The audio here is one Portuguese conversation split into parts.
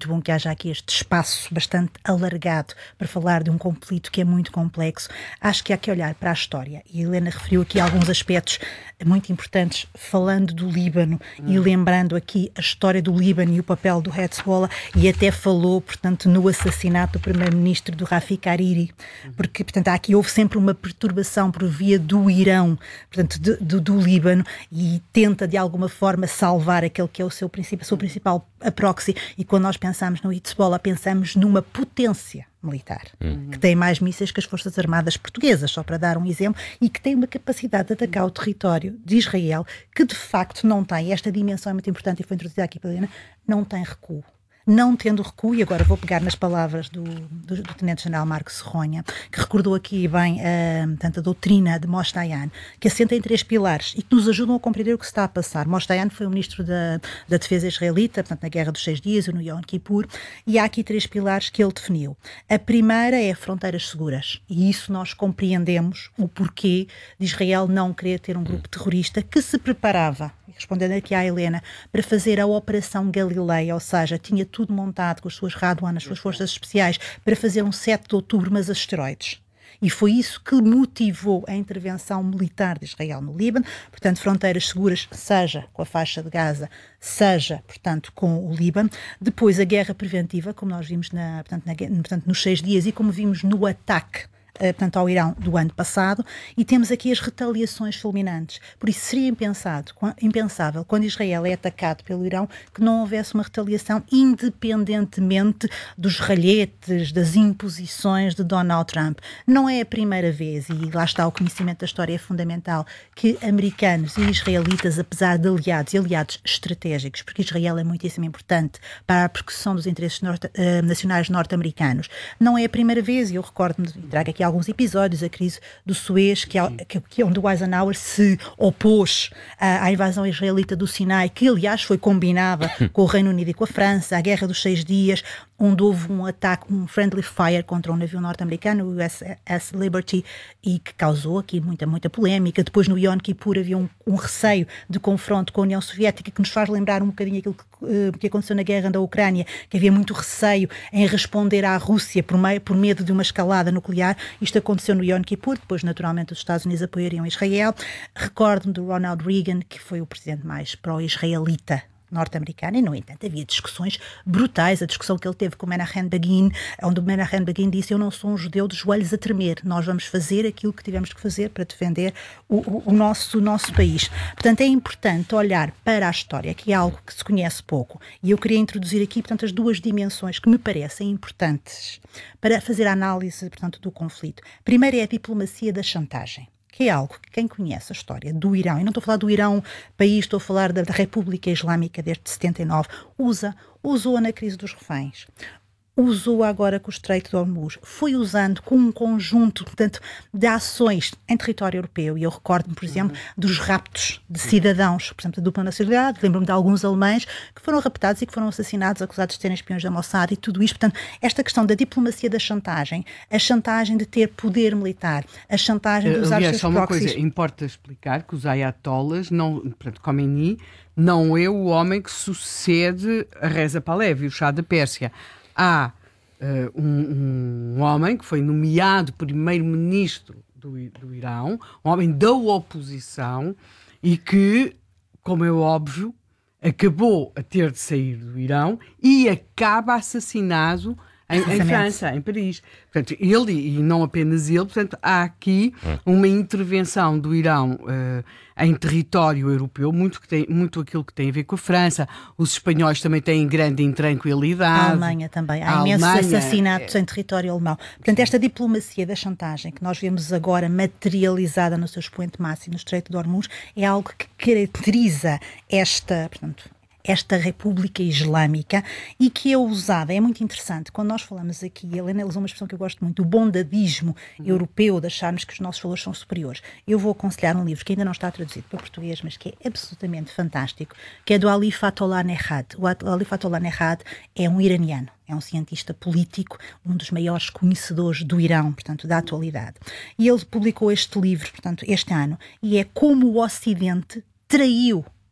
muito bom que haja aqui este espaço bastante alargado para falar de um conflito que é muito complexo. Acho que há que olhar para a história, e a Helena referiu aqui alguns aspectos muito importantes, falando do Líbano e lembrando aqui a história do Líbano e o papel do Hezbollah, e até falou, portanto, no assassinato do primeiro-ministro do Rafik Hariri, porque, portanto, houve sempre uma perturbação por via do Irão, portanto, do Líbano, e tenta de alguma forma salvar aquele que é a sua principal proxy, e quando nós pensamos no Hezbollah, pensamos numa potência militar, que tem mais mísseis que as Forças Armadas portuguesas, só para dar um exemplo, e que tem uma capacidade de atacar o território de Israel, que de facto não tem, esta dimensão é muito importante e foi introduzida aqui pela Helena, não tem recuo. Não tendo recuo, e agora vou pegar nas palavras do Tenente-General Marco Serronha, que recordou aqui bem a doutrina de Moshe Dayan, que assenta em 3 pilares e que nos ajudam a compreender o que se está a passar. Moshe Dayan foi o ministro da Defesa israelita, portanto, na Guerra dos 6 Dias e no Yom Kippur, e há aqui 3 pilares que ele definiu. A primeira é fronteiras seguras, e isso nós compreendemos o porquê de Israel não querer ter um grupo terrorista que se preparava, respondendo aqui à Helena, para fazer a Operação Galileia, ou seja, tinha tudo montado com as suas Radwan, as suas forças especiais, para fazer um 7 de outubro, mas a esteroides. E foi isso que motivou a intervenção militar de Israel no Líbano, portanto, fronteiras seguras, seja com a faixa de Gaza, seja, portanto, com o Líbano. Depois a guerra preventiva, como nós vimos portanto, nos 6 dias e como vimos no ataque portanto, ao Irão do ano passado, e temos aqui as retaliações fulminantes. Por isso seria impensável, quando Israel é atacado pelo Irão, que não houvesse uma retaliação independentemente dos ralhetes, das imposições de Donald Trump. Não é a primeira vez, e lá está, o conhecimento da história é fundamental, que americanos e israelitas, apesar de aliados estratégicos, porque Israel é muitíssimo importante para a percussão dos interesses nacionais norte-americanos, não é a primeira vez, e eu recordo-me, trago aqui alguns episódios, a crise do Suez, que é onde o Eisenhower se opôs à invasão israelita do Sinai, que aliás foi combinada com o Reino Unido e com a França, a Guerra dos 6 Dias, onde houve um ataque, um friendly fire contra um navio norte-americano, o USS Liberty, e que causou aqui muita polémica. Depois no Yom Kippur havia um receio de confronto com a União Soviética, que nos faz lembrar um bocadinho aquilo que aconteceu na guerra da Ucrânia, que havia muito receio em responder à Rússia por medo de uma escalada nuclear. Isto aconteceu no Yom Kippur, depois naturalmente os Estados Unidos apoiariam Israel. Recordo-me do Ronald Reagan, que foi o presidente mais pró-israelita norte-americana, e no entanto havia discussões brutais, a discussão que ele teve com o Menachem Begin, onde o Menachem Begin disse: eu não sou um judeu de joelhos a tremer, nós vamos fazer aquilo que tivemos que fazer para defender o nosso país. Portanto, é importante olhar para a história, que é algo que se conhece pouco, e eu queria introduzir aqui, portanto, as 2 dimensões que me parecem importantes para fazer a análise, portanto, do conflito. Primeiro é a diplomacia da chantagem, que é algo que quem conhece a história do Irão, e não estou a falar do Irão país, estou a falar da República Islâmica desde 79, usou-a na crise dos reféns, usou agora com o Estreito de Hormuz, foi usando com um conjunto, portanto, de ações em território europeu, e eu recordo-me, por exemplo, dos raptos de cidadãos, por exemplo, da dupla nacionalidade, lembro-me de alguns alemães que foram raptados e que foram assassinados, acusados de serem espiões da Mossad e tudo isto. Portanto, esta questão da diplomacia da chantagem, a chantagem de ter poder militar, a chantagem de usar os seus proxies. Só uma proxies. coisa, importa explicar que os ayatollahs, portanto, Khomeini, não é o homem que sucede a Reza Pahlavi, o Shah da Pérsia. Há um homem que foi nomeado primeiro-ministro do Irão, um homem da oposição, e que, como é óbvio, acabou a ter de sair do Irão e acaba assassinado em França, em Paris. Portanto, ele, e não apenas ele, portanto, há aqui uma intervenção do Irão em território europeu, muito aquilo que tem a ver com a França. Os espanhóis também têm grande intranquilidade. A Alemanha também. Há imensos assassinatos em território alemão. Portanto, esta diplomacia da chantagem que nós vemos agora materializada no seu expoente máximo no Estreito de Hormuz é algo que caracteriza esta República Islâmica, e que é usada, é muito interessante, quando nós falamos aqui, a Helena usou uma expressão que eu gosto muito, o bondadismo europeu, de acharmos que os nossos valores são superiores. Eu vou aconselhar um livro que ainda não está traduzido para português, mas que é absolutamente fantástico, que é do Ali Fatollah Nehat. O Ali Fatollah Nehat é um iraniano, é um cientista político, um dos maiores conhecedores do Irão, portanto, da atualidade. E ele publicou este livro, portanto, este ano, e é como o Ocidente traiu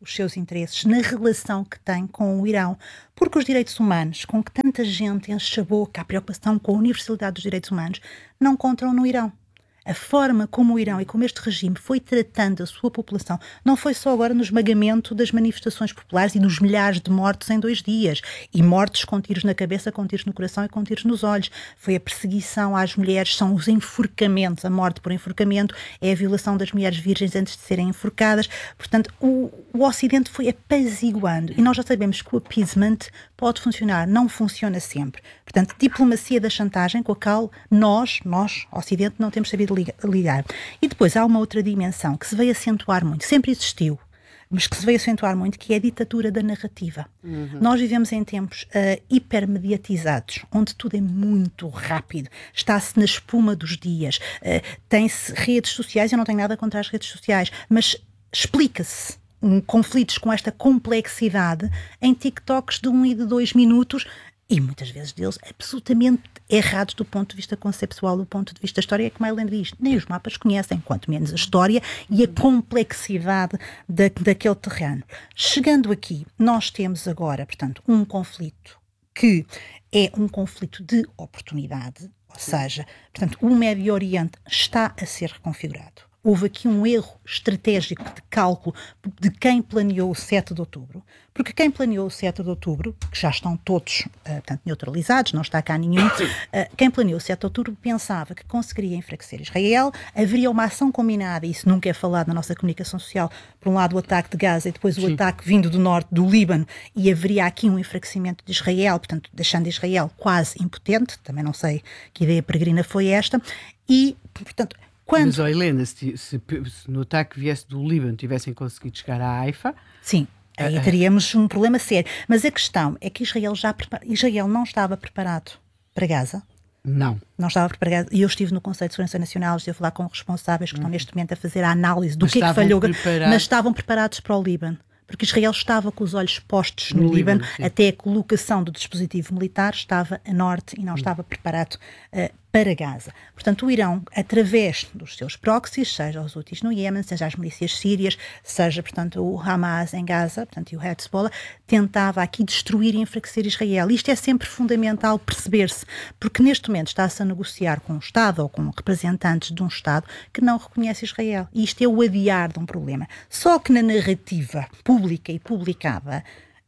os seus interesses na relação que tem com o Irão. Porque os direitos humanos, com que tanta gente enche a boca, a preocupação com a universalidade dos direitos humanos, não encontram no Irão. A forma como o Irão e como este regime foi tratando a sua população não foi só agora no esmagamento das manifestações populares e nos milhares de mortos em 2 dias, e mortos com tiros na cabeça, com tiros no coração e com tiros nos olhos. Foi a perseguição às mulheres, são os enforcamentos, a morte por enforcamento, é a violação das mulheres virgens antes de serem enforcadas. Portanto, o Ocidente foi apaziguando, e nós já sabemos que o appeasement pode funcionar, não funciona sempre. Portanto, diplomacia da chantagem com a qual nós, Ocidente, não temos sabido ligar. E depois há uma outra dimensão que se veio acentuar muito, sempre existiu, mas que se veio acentuar muito, que é a ditadura da narrativa. Nós vivemos em tempos hipermediatizados, onde tudo é muito rápido, está-se na espuma dos dias, tem-se redes sociais, eu não tenho nada contra as redes sociais, mas explica-se conflitos com esta complexidade em TikToks de 1 e de 2 minutos, e muitas vezes deles absolutamente errados do ponto de vista conceptual, do ponto de vista da história, que Maylene diz, nem os mapas conhecem, quanto menos a história e a complexidade daquele terreno. Chegando aqui, nós temos agora, portanto, um conflito que é um conflito de oportunidade, ou seja, portanto, o Médio Oriente está a ser reconfigurado. Houve aqui um erro estratégico de cálculo de quem planeou o 7 de outubro, porque quem planeou o 7 de outubro, que já estão todos portanto, neutralizados, não está cá nenhum, quem planeou o 7 de outubro pensava que conseguiria enfraquecer Israel, haveria uma ação combinada, e isso nunca é falado na nossa comunicação social, por um lado o ataque de Gaza e depois o ataque vindo do norte do Líbano, e haveria aqui um enfraquecimento de Israel, portanto, deixando Israel quase impotente, também não sei que ideia peregrina foi esta, e, portanto, mas, Helena, se no ataque viesse do Líbano tivessem conseguido chegar a Haifa... Sim, aí teríamos um problema sério. Mas a questão é que Israel não estava preparado para Gaza. Não estava preparado. E eu estive no Conselho de Segurança Nacional, estive a falar com responsáveis que estão neste momento a fazer a análise do que é que falhou. Mas estavam preparados para o Líbano. Porque Israel estava com os olhos postos no Líbano, até a colocação do dispositivo militar estava a norte e não estava preparado para Gaza. Portanto, o Irão, através dos seus proxies, seja os Houthis no Iémen, seja as milícias sírias, seja, portanto, o Hamas em Gaza, portanto, e o Hezbollah, tentava aqui destruir e enfraquecer Israel. Isto é sempre fundamental perceber-se, porque neste momento está-se a negociar com um Estado ou com representantes de um Estado que não reconhece Israel. E isto é o adiar de um problema. Só que na narrativa pública e publicada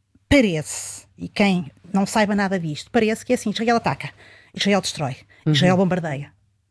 parece, e quem não saiba nada disto, parece que é assim, Israel ataca, Israel destrói, Israel bombardeia.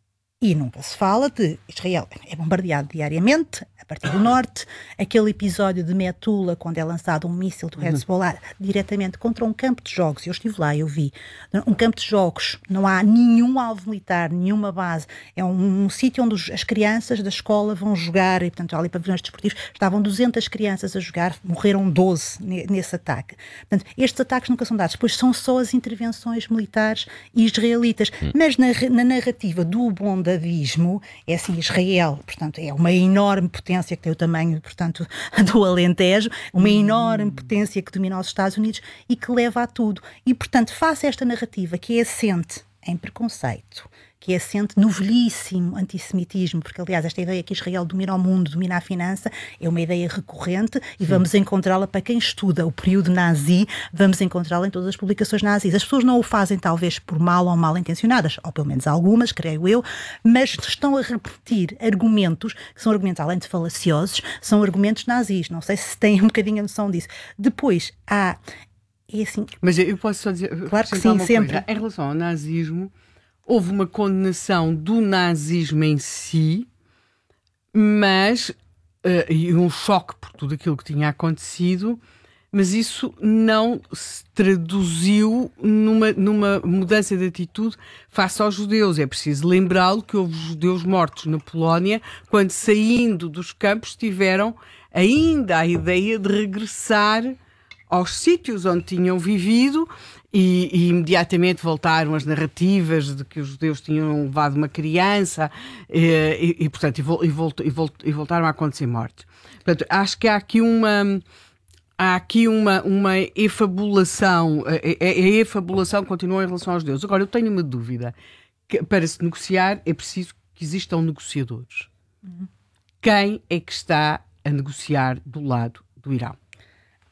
E nunca se fala de Israel é bombardeado diariamente, a partir do norte, aquele episódio de Metula, quando é lançado um míssil do Hezbollah diretamente contra um campo de jogos, eu estive lá, eu vi, um campo de jogos, não há nenhum alvo militar, nenhuma base, é um sítio onde as crianças da escola vão jogar, e portanto há ali pavilhões desportivos, estavam 200 crianças a jogar, morreram 12 nesse ataque. Portanto, estes ataques nunca são dados, depois são só as intervenções militares israelitas, mas na narrativa do bondadismo, é assim, Israel, portanto, é uma enorme potência que tem o tamanho, portanto, do Alentejo, uma enorme potência que domina os Estados Unidos e que leva a tudo. E, portanto, face a esta narrativa que é assente em preconceito, que é assente no velhíssimo antissemitismo, porque, aliás, esta ideia que Israel domina o mundo, domina a finança, é uma ideia recorrente e vamos encontrá-la para quem estuda o período nazi, vamos encontrá-la em todas as publicações nazis. As pessoas não o fazem, talvez, por mal ou mal intencionadas, ou pelo menos algumas, creio eu, mas estão a repetir argumentos que são argumentos, além de falaciosos, são argumentos nazis. Não sei se têm um bocadinho a noção disso. Depois, há... É assim, mas eu posso só dizer... Claro que sim, sempre. Em relação ao nazismo, houve uma condenação do nazismo em si, mas e um choque por tudo aquilo que tinha acontecido, mas isso não se traduziu numa mudança de atitude face aos judeus. É preciso lembrá-lo que houve judeus mortos na Polónia quando, saindo dos campos, tiveram ainda a ideia de regressar aos sítios onde tinham vivido e imediatamente voltaram as narrativas de que os judeus tinham levado uma criança portanto, e voltaram a acontecer mortes. Portanto, acho que há aqui uma efabulação. A efabulação continua em relação aos judeus. Agora, eu tenho uma dúvida. Que, para se negociar, é preciso que existam negociadores. Quem é que está a negociar do lado do Irão?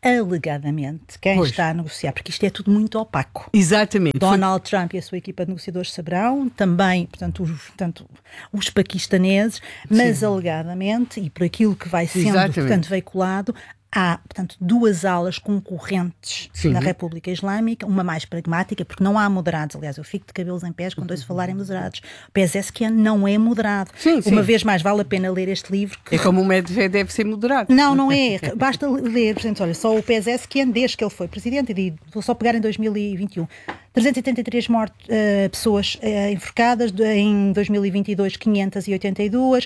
alegadamente, quem está a negociar, porque isto é tudo muito opaco. Exatamente. Donald Trump e a sua equipa de negociadores saberão, também, portanto, os paquistaneses, mas alegadamente, e por aquilo que vai sendo, portanto, veiculado, há, portanto, duas alas concorrentes na República Islâmica, uma mais pragmática, porque não há moderados. Aliás, eu fico de cabelos em pés quando ouço falar em moderados. O Pezeshkian não é moderado. Uma vez mais, vale a pena ler este livro. É como o Medvedev deve ser moderado. Não é. Basta ler, por exemplo, olha, só o Pezeshkian, desde que ele foi presidente, e vou só pegar em 2021, 383 pessoas enforcadas, em 2022 582,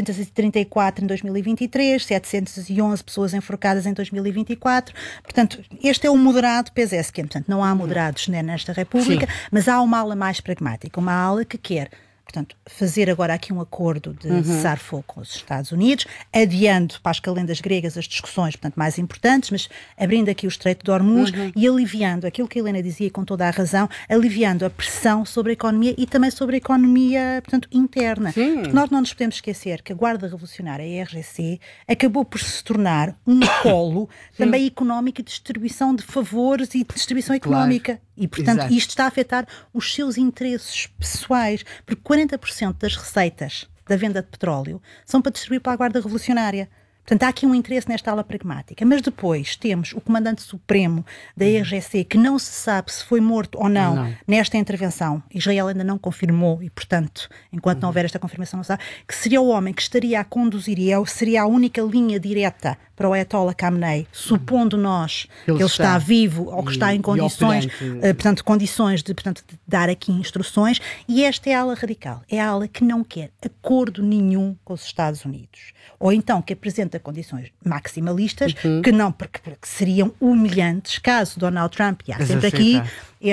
834 em 2023, 711 pessoas enforcadas em 2024. Portanto, este é o moderado Pezeshkian. Portanto, não há moderados nesta República, mas há uma ala mais pragmática, uma ala que quer, portanto, fazer agora aqui um acordo de cessar fogo com os Estados Unidos, adiando para as calendas gregas as discussões, portanto, mais importantes, mas abrindo aqui o Estreito de Hormuz e aliviando aquilo que a Helena dizia com toda a razão, aliviando a pressão sobre a economia e também sobre a economia, portanto, interna. Porque nós não nos podemos esquecer que a Guarda Revolucionária, a RGC, acabou por se tornar um polo também económico e distribuição de favores e distribuição económica. E, portanto, isto está a afetar os seus interesses pessoais, porque 40% das receitas da venda de petróleo são para distribuir para a Guarda Revolucionária. Portanto, há aqui um interesse nesta ala pragmática. Mas depois temos o Comandante Supremo da RGC, que não se sabe se foi morto ou não nesta intervenção. Israel ainda não confirmou e, portanto, enquanto não houver esta confirmação, não sabe, que seria o homem que estaria a conduzir e seria a única linha direta para o Ayatollah Khamenei, supondo nós que ele está vivo ou que está em condições, condições de dar aqui instruções. E esta é a ala radical. É a ala que não quer acordo nenhum com os Estados Unidos. Ou então que apresenta condições maximalistas que não, porque seriam humilhantes caso Donald Trump, e há sempre aqui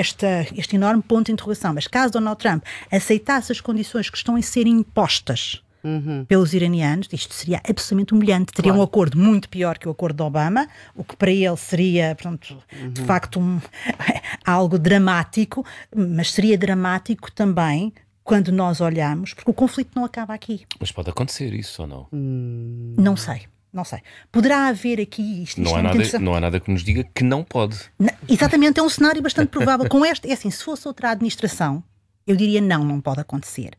este enorme ponto de interrogação, mas caso Donald Trump aceitasse as condições que estão a ser impostas pelos iranianos, isto seria absolutamente humilhante. Teria um acordo muito pior que o acordo de Obama, o que para ele seria, portanto, de facto algo dramático, mas seria dramático também quando nós olhamos, porque o conflito não acaba aqui. Mas pode acontecer isso ou não? Não sei. Poderá haver aqui isto. Não há nada que nos diga que não pode. Exatamente, é um cenário bastante provável. Com este, é assim, se fosse outra administração, eu diria não pode acontecer.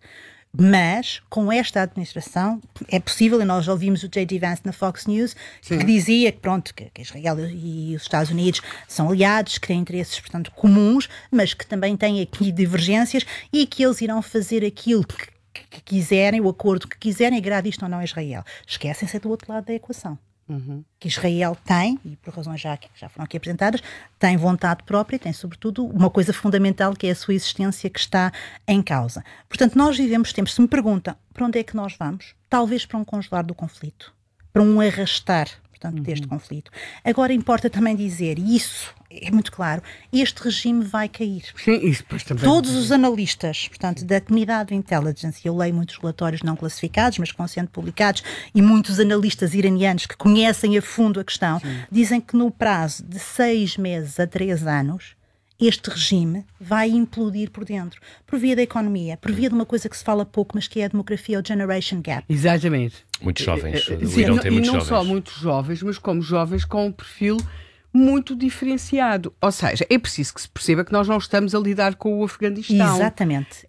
Mas, com esta administração, é possível, e nós ouvimos o J.D. Vance na Fox News, que dizia que, pronto, que Israel e os Estados Unidos são aliados, que têm interesses, portanto, comuns, mas que também têm aqui divergências e que eles irão fazer aquilo que quiserem, o acordo que quiserem, agrade isto ou não a Israel. Esquecem-se do outro lado da equação. Que Israel tem, e por razões já foram aqui apresentadas, tem vontade própria e tem, sobretudo, uma coisa fundamental que é a sua existência que está em causa. Portanto, nós vivemos tempos, se me perguntam para onde é que nós vamos, talvez para um congelar do conflito, para um arrastar, portanto, deste conflito. Agora importa também dizer, e isso é muito claro, este regime vai cair. Sim, isso depois também. Todos os analistas, portanto, da comunidade de intelligence, eu leio muitos relatórios não classificados, mas que vão sendo publicados, e muitos analistas iranianos que conhecem a fundo a questão, dizem que no prazo de 6 meses a 3 anos, este regime vai implodir por dentro, por via da economia, por via de uma coisa que se fala pouco, mas que é a demografia, o generation gap. Exatamente. Muitos jovens. Sim, e não só muitos jovens, mas como jovens com um perfil muito diferenciado. Ou seja, é preciso que se perceba que nós não estamos a lidar com o Afeganistão. Exatamente.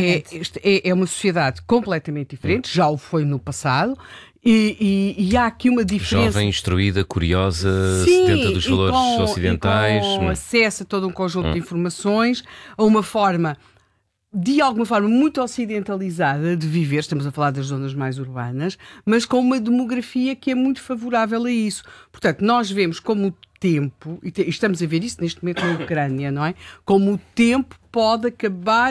É uma sociedade completamente diferente, já o foi no passado, e há aqui uma diferença. Jovem, instruída, curiosa, sedenta dos valores ocidentais. E com acesso a todo um conjunto de informações, a uma forma, de alguma forma, muito ocidentalizada de viver. Estamos a falar das zonas mais urbanas, mas com uma demografia que é muito favorável a isso. Portanto, nós vemos como o tempo, e estamos a ver isso neste momento na Ucrânia, não é? Como o tempo pode acabar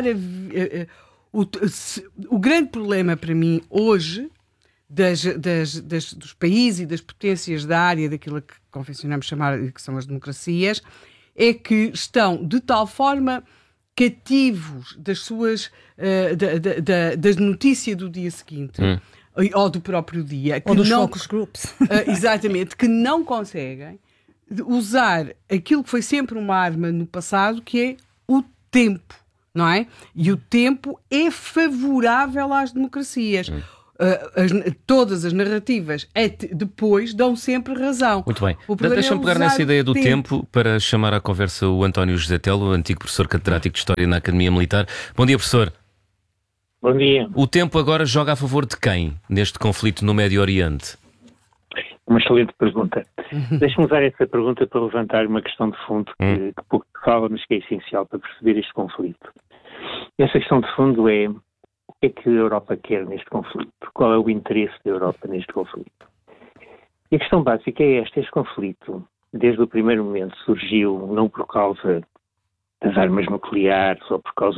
o grande problema para mim hoje dos países e das potências da área daquilo que convencionamos chamar que são as democracias, é que estão de tal forma cativos das suas das notícias do dia seguinte ou do próprio dia, que ou dos focus groups, exatamente, que não conseguem usar aquilo que foi sempre uma arma no passado, que é o tempo, não é? E o tempo é favorável às democracias. todas as narrativas depois dão sempre razão. Muito bem. O problema Deixa-me é pegar usar nessa ideia do tempo. tempo para chamar à conversa o António José Telo, antigo professor catedrático de História na Academia Militar. Bom dia, professor. Bom dia. O tempo agora joga a favor de quem neste conflito no Médio Oriente? Uma excelente pergunta. Deixe-me usar essa pergunta para levantar uma questão de fundo que pouco se fala, mas que é essencial para perceber este conflito. Essa questão de fundo é: o que é que a Europa quer neste conflito? Qual é o interesse da Europa neste conflito? E a questão básica é esta: este conflito, desde o primeiro momento, surgiu não por causa das armas nucleares ou por causa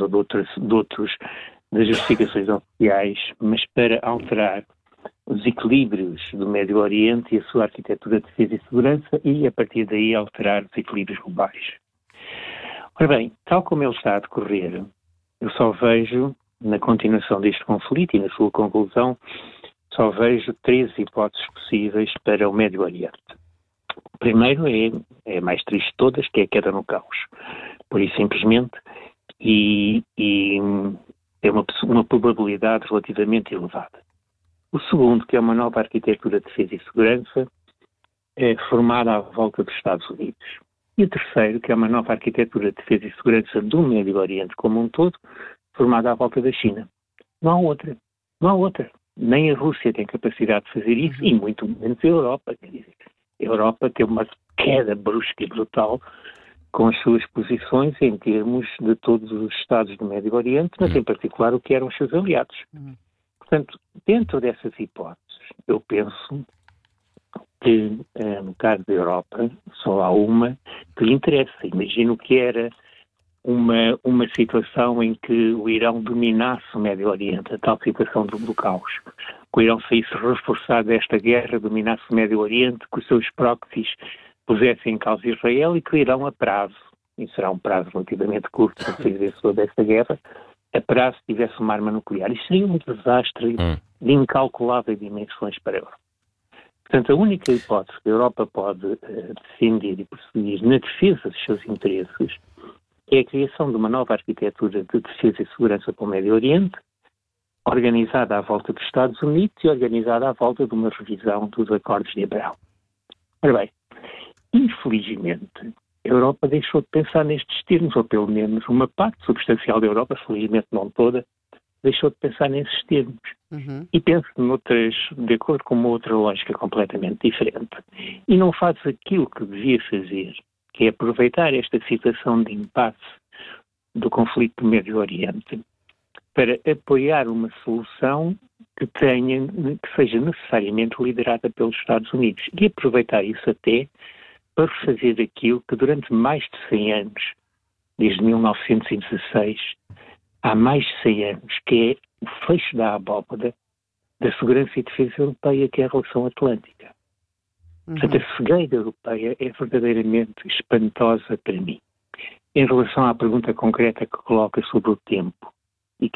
das justificações oficiais, mas para alterar os equilíbrios do Médio Oriente e a sua arquitetura de defesa e segurança e, a partir daí, alterar os equilíbrios globais. Ora bem, tal como ele está a decorrer, eu só vejo, na continuação deste conflito e na sua conclusão, só vejo 3 hipóteses possíveis para o Médio Oriente. O primeiro é a mais triste de todas, que é a queda no caos. Por isso, simplesmente, e é uma probabilidade relativamente elevada. O segundo, que é uma nova arquitetura de defesa e segurança, formada à volta dos Estados Unidos. E o terceiro, que é uma nova arquitetura de defesa e segurança do Médio Oriente como um todo, formada à volta da China. Não há outra. Não há outra. Nem a Rússia tem capacidade de fazer isso, e muito menos a Europa. Quer dizer, a Europa tem uma queda brusca e brutal com as suas posições em termos de todos os Estados do Médio Oriente, mas em particular o que eram os seus aliados. Portanto, dentro dessas hipóteses, eu penso que, no caso da Europa, só há uma que lhe interessa. Imagino que era uma situação em que o Irão dominasse o Médio Oriente, a tal situação do caos. Que o Irão saísse reforçado desta guerra, dominasse o Médio Oriente, que os seus proxies pusessem em causa Israel e que o Irão, a prazo, e será um prazo relativamente curto para ser vencedor desta guerra, a prazo tivesse uma arma nuclear. Isso seria um desastre de incalculáveis dimensões para a Europa. Portanto, a única hipótese que a Europa pode defender e perseguir na defesa dos seus interesses é a criação de uma nova arquitetura de defesa e segurança para o Médio Oriente, organizada à volta dos Estados Unidos e organizada à volta de uma revisão dos Acordos de Abrão. Ora bem, infelizmente, a Europa deixou de pensar nestes termos, ou pelo menos uma parte substancial da Europa, felizmente não toda, deixou de pensar nesses termos. E pensa de acordo com uma outra lógica completamente diferente. E não faz aquilo que devia fazer, que é aproveitar esta situação de impasse do conflito do Médio Oriente para apoiar uma solução que seja necessariamente liderada pelos Estados Unidos. E aproveitar isso até para fazer aquilo que durante mais de 100 anos, desde 1916, há mais de 100 anos, que é o fecho da abóbada da segurança e defesa europeia, que é a relação atlântica. Portanto, a cegueira europeia é verdadeiramente espantosa para mim. Em relação à pergunta concreta que coloca sobre o tempo, e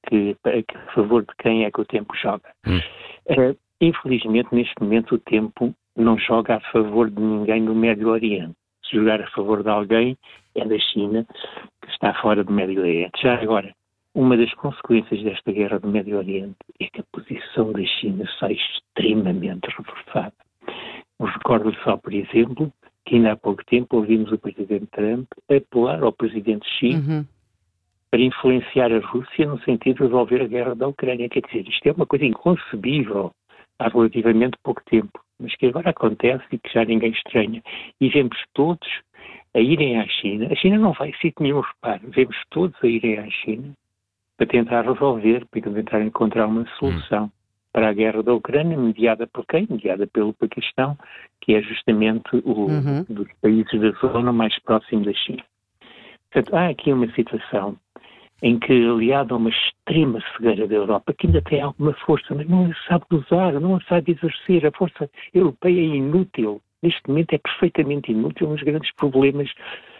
a favor de quem é que o tempo joga. Infelizmente, neste momento, o tempo não joga a favor de ninguém no Médio Oriente. Se jogar a favor de alguém, é da China, que está fora do Médio Oriente. Já agora, uma das consequências desta guerra do Médio Oriente é que a posição da China sai extremamente reforçada. Eu recordo só, por exemplo, que ainda há pouco tempo ouvimos o Presidente Trump apelar ao Presidente Xi para influenciar a Rússia no sentido de resolver a guerra da Ucrânia. Quer dizer, isto é uma coisa inconcebível há relativamente pouco tempo, mas que agora acontece e que já ninguém estranha. E vemos todos a irem à China. A China não vai a sítio nenhum, repare. Vemos todos a irem à China para tentar resolver, para tentar encontrar uma solução para a guerra da Ucrânia, mediada por quem? Mediada pelo Paquistão, que é justamente dos países da zona mais próximo da China. Portanto, há aqui uma situação em que, aliado a uma extrema cegueira da Europa, que ainda tem alguma força, mas não a sabe usar, não a sabe exercer, a força europeia é inútil. Neste momento é perfeitamente inútil nos grandes problemas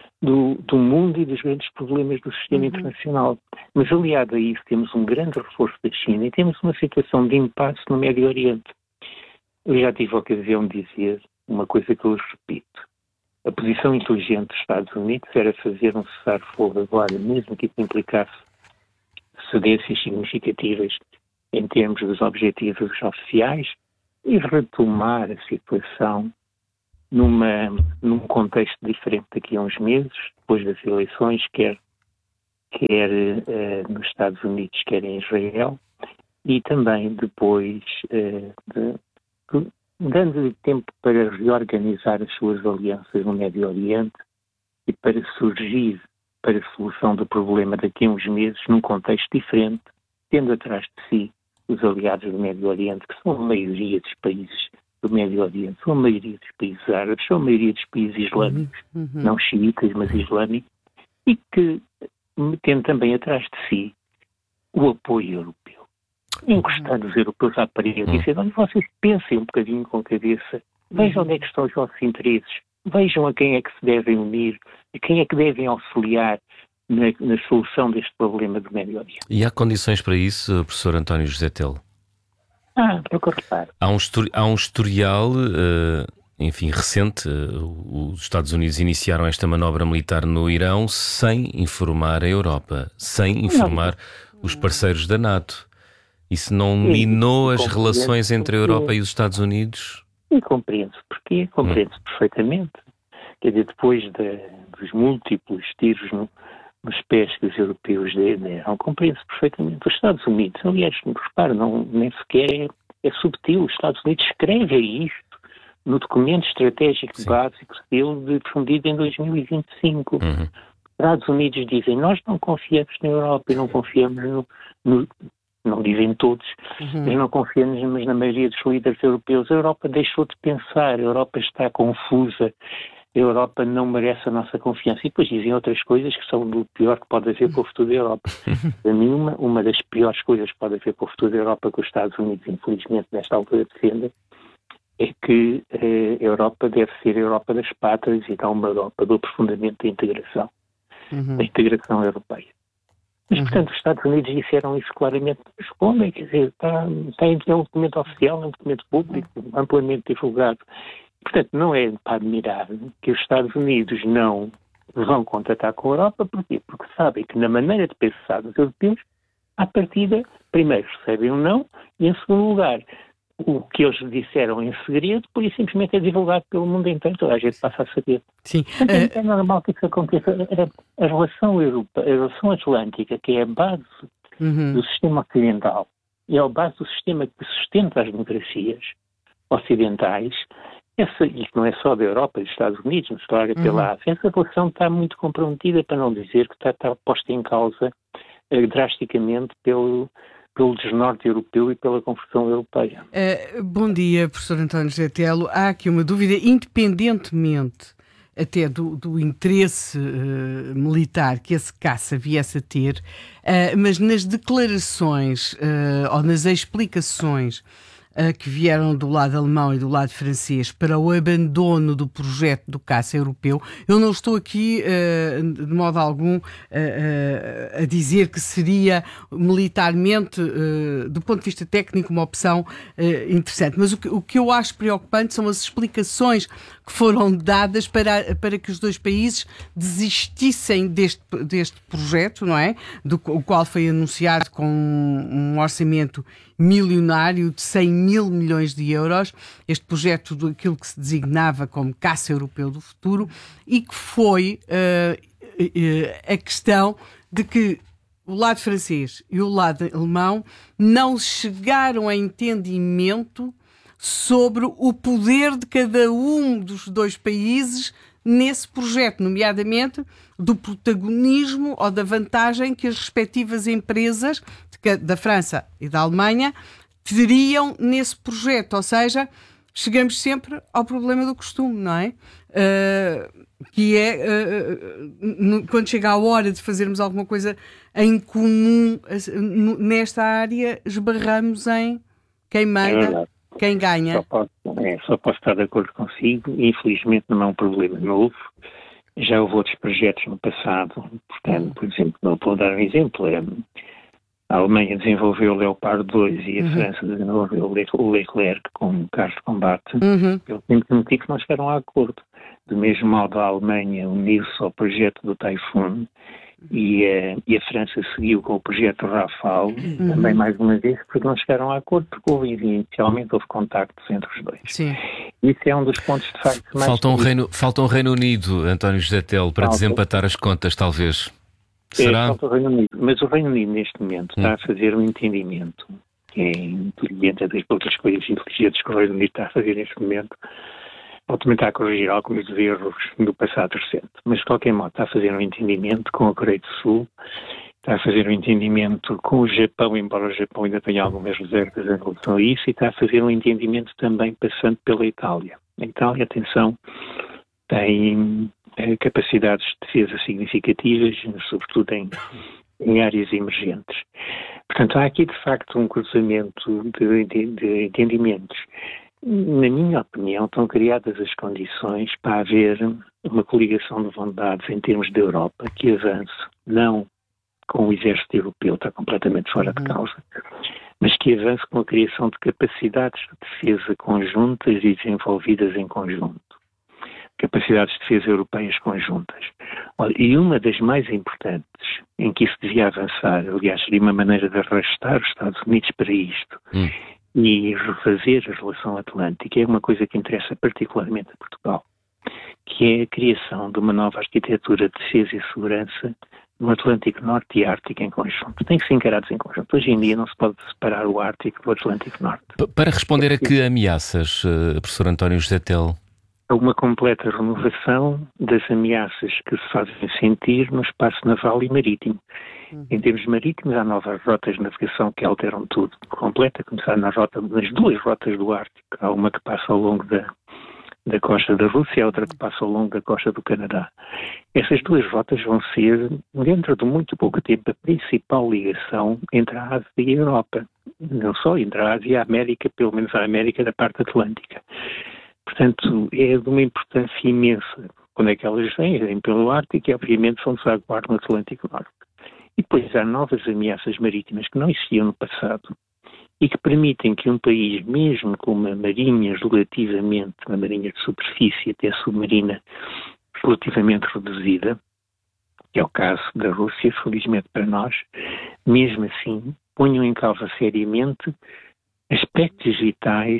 do mundo e dos grandes problemas do sistema internacional. Mas, aliado a isso, temos um grande reforço da China e temos uma situação de impasse no Médio Oriente. Eu já tive a ocasião de dizer uma coisa que eu repito. A posição inteligente dos Estados Unidos era fazer um cessar-fogo agora, mesmo que isso implicasse cedências significativas em termos dos objetivos oficiais e retomar a situação num contexto diferente daqui a uns meses, depois das eleições, quer nos Estados Unidos, quer em Israel, e também depois dando-lhe tempo para reorganizar as suas alianças no Médio Oriente e para surgir para a solução do problema daqui a uns meses num contexto diferente, tendo atrás de si os aliados do Médio Oriente, que são a maioria dos países do Médio Oriente, são a maioria dos países árabes, são a maioria dos países islâmicos, não xiitas, mas islâmicos, e que tendo também atrás de si o apoio europeu. Encostar os europeus à parede e dizer, olha, vocês pensem um bocadinho com a cabeça, vejam onde é que estão os vossos interesses, vejam a quem é que se devem unir, a quem é que devem auxiliar na solução deste problema do Médio Oriente. E há condições para isso, professor António José Telo? É o que eu reparo. Há um historial, enfim, recente. Os Estados Unidos iniciaram esta manobra militar no Irão sem informar a Europa, sem informar os parceiros da NATO. Isso não minou as relações entre a Europa e os Estados Unidos? E compreende-se porquê, compreende-se perfeitamente. Quer dizer, depois dos múltiplos tiros nos pés que os europeus deram, compreende-se perfeitamente. Os Estados Unidos, aliás, repara, nem sequer é subtil, os Estados Unidos escrevem isto no documento estratégico básico dele, difundido em 2025. Os Estados Unidos dizem, nós não confiamos na Europa e não confiamos não dizem todos, mas não confiamos, mas na maioria dos líderes europeus. A Europa deixou de pensar, a Europa está confusa, a Europa não merece a nossa confiança. E depois dizem outras coisas que são do pior que pode haver para o futuro da Europa. Para mim, uma das piores coisas que pode haver para o futuro da Europa, que os Estados Unidos, infelizmente, nesta altura defendem, é que a Europa deve ser a Europa das pátrias e não uma Europa do aprofundamento da integração europeia. Mas, portanto, os Estados Unidos disseram isso claramente, respondem, quer dizer, é um documento oficial, é um documento público, amplamente divulgado. Portanto, não é para admirar que os Estados Unidos não vão contatar com a Europa, porquê? Porque sabem que na maneira de pensar dos europeus, à partida, primeiro recebem um não, e em segundo lugar, o que eles disseram em segredo, por isso simplesmente é divulgado pelo mundo inteiro, toda a gente passa a saber. Sim. É normal que isso aconteça. A relação europeia, a relação atlântica, que é a base do sistema ocidental, e é a base do sistema que sustenta as democracias ocidentais, e que não é só da Europa e dos Estados Unidos, mas claro, pela Ásia, essa relação está muito comprometida, para não dizer que está posta em causa drasticamente pelo desnorte europeu e pela confusão europeia. Bom dia, professor António José Telo. Há aqui uma dúvida, independentemente até do interesse militar que esse caça viesse a ter, mas nas declarações ou nas explicações que vieram do lado alemão e do lado francês para o abandono do projeto do caça europeu. Eu não estou aqui, de modo algum, a dizer que seria militarmente, do ponto de vista técnico, uma opção interessante. Mas o que eu acho preocupante são as explicações que foram dadas para que os dois países desistissem deste projeto, não é? O qual foi anunciado com um orçamento milionário de 100 mil milhões de euros, este projeto daquilo que se designava como Caça Europeu do Futuro, e que foi a questão de que o lado francês e o lado alemão não chegaram a entendimento sobre o poder de cada um dos dois países nesse projeto, nomeadamente do protagonismo ou da vantagem que as respectivas empresas da França e da Alemanha teriam nesse projeto. Ou seja, chegamos sempre ao problema do costume, não é? Que é quando chega a hora de fazermos alguma coisa em comum nesta área, esbarramos em quem manda, quem ganha. Só posso estar de acordo consigo. Infelizmente não é um problema novo. Já houve outros projetos no passado. Portanto, por exemplo, não vou dar um exemplo. A Alemanha desenvolveu o Leopard 2 e a França desenvolveu o Leclerc como carro de combate. Pelo simples motivo que não chegaram a acordo. Do mesmo modo, a Alemanha uniu-se ao projeto do Typhoon e a França seguiu com o projeto Rafale, também mais uma vez, porque não chegaram a acordo, porque inicialmente houve contactos entre os dois. Sim. Isso é um dos pontos, de facto, mais... Falta um Reino Unido, António José Telo, para desempatar as contas, talvez. Será? Falta o Reino Unido. Mas o Reino Unido, neste momento, está a fazer um entendimento, que é inteligente, das outras coisas inteligentes que o Reino Unido está a fazer neste momento, ultimamente está a corrigir alguns erros do passado recente. Mas, de qualquer modo, está a fazer um entendimento com a Coreia do Sul, está a fazer um entendimento com o Japão, embora o Japão ainda tenha algumas reservas em relação a isso, e está a fazer um entendimento também passando pela Itália. A Itália, atenção, tem capacidades de defesa significativas, sobretudo em áreas emergentes. Portanto, há aqui, de facto, um cruzamento de entendimentos. Na minha opinião, estão criadas as condições para haver uma coligação de vontades em termos da Europa que avance, não com o exército europeu, está completamente fora de causa, mas que avance com a criação de capacidades de defesa conjuntas e desenvolvidas em conjunto. Capacidades de defesa europeias conjuntas. Olha, e uma das mais importantes em que isso devia avançar, aliás, seria uma maneira de arrastar os Estados Unidos para isto e refazer a relação atlântica, é uma coisa que interessa particularmente a Portugal, que é a criação de uma nova arquitetura de defesa e segurança no Atlântico Norte e Ártico em conjunto. Tem que ser encarados em conjunto. Hoje em dia não se pode separar o Ártico do Atlântico Norte. Para responder a que ameaças, professor António José Telo? Uma completa renovação das ameaças que se fazem sentir no espaço naval e marítimo. Em termos marítimos, há novas rotas de navegação que alteram tudo. Completa, começar nas duas rotas do Ártico. Há uma que passa ao longo da costa da Rússia e a outra que passa ao longo da costa do Canadá. Essas duas rotas vão ser, dentro de muito pouco tempo, a principal ligação entre a Ásia e a Europa. Não só entre a Ásia e a América, pelo menos a América da parte atlântica. Portanto, é de uma importância imensa. Quando é que elas vêm? Vêm pelo Ártico e, obviamente, são desaguar no Atlântico Norte. E depois há novas ameaças marítimas que não existiam no passado e que permitem que um país, mesmo com uma marinha relativamente, uma marinha de superfície, até submarina, relativamente reduzida, que é o caso da Rússia, felizmente para nós, mesmo assim, ponham em causa seriamente aspectos vitais